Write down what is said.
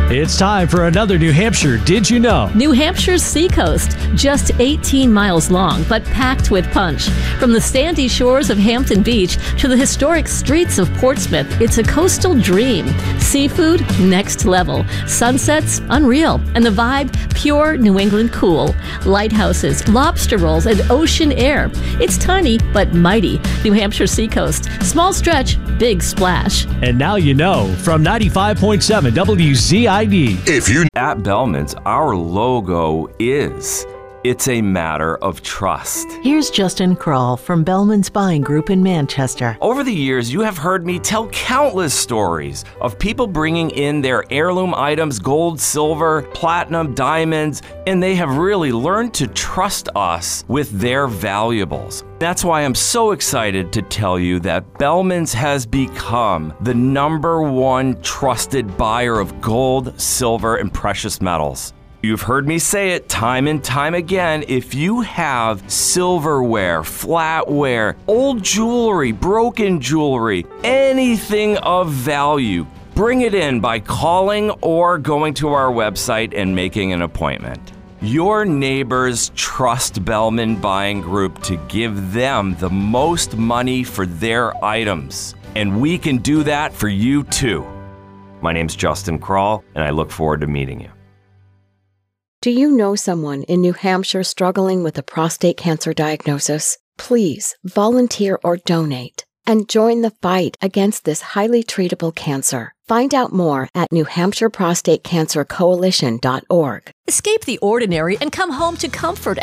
It's time for another New Hampshire Did You Know? New Hampshire's seacoast, just 18 miles long, but packed with punch. From the sandy shores of Hampton Beach to the historic streets of Portsmouth, it's a coastal dream. Seafood, next level. Sunsets, unreal. And the vibe, pure New England cool. Lighthouses, lobster rolls, and ocean air. It's tiny, but mighty. New Hampshire seacoast. Small stretch, big splash. And now you know from 95.7 WZID. At Bellman's, our logo is, it's a matter of trust. Here's Justin Kroll from Bellman's Buying Group in Manchester. Over the years, you have heard me tell countless stories of people bringing in their heirloom items, gold, silver, platinum, diamonds, and they have really learned to trust us with their valuables. That's why I'm so excited to tell you that Bellman's has become the #1 trusted buyer of gold, silver, and precious metals. You've heard me say it time and time again. If you have silverware, flatware, old jewelry, broken jewelry, anything of value, bring it in by calling or going to our website and making an appointment. Your neighbors trust Bellman Buying Group to give them the most money for their items, and we can do that for you too. My name's Justin Kroll, and I look forward to meeting you. Do you know someone in New Hampshire struggling with a prostate cancer diagnosis? Please volunteer or donate and join the fight against this highly treatable cancer. Find out more at NewHampshireProstateCancerCoalition.org. Escape the ordinary and come home to comfort